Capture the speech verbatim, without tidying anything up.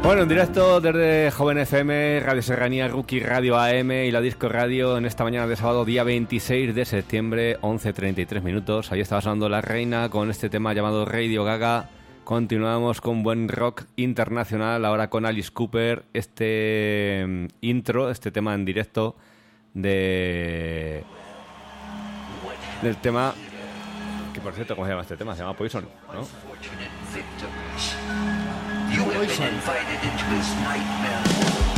Bueno, en directo desde Joven F M, Radio Serranía, Rookie Radio A M y la Disco Radio en esta mañana de sábado, día veintiséis de septiembre, once treinta y tres minutos. Ahí estaba sonando La Reina con este tema llamado Radio Gaga. Continuamos con buen rock internacional, ahora con Alice Cooper, este um, intro, este tema en directo de del tema, que por cierto, ¿cómo se llama este tema? Se llama Poison, ¿no? You have been invited into his nightmare.